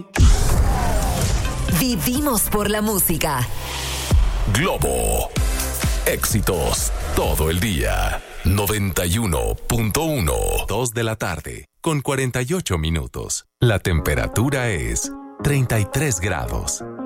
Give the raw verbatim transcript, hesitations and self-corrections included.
Vivimos por la música. Globo. Éxitos todo el día. noventa y uno punto uno. Dos de la tarde, con cuarenta y ocho minutos. La temperatura es treinta y tres grados.